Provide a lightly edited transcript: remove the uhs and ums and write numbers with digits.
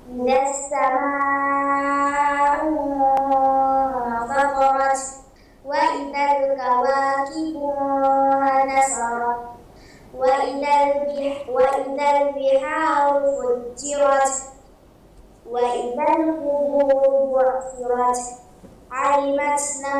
إذا السماء انفطرت وإذا الكواكب انتثرت وإذا البحار فجرت وإذا القبور بعثرت علمت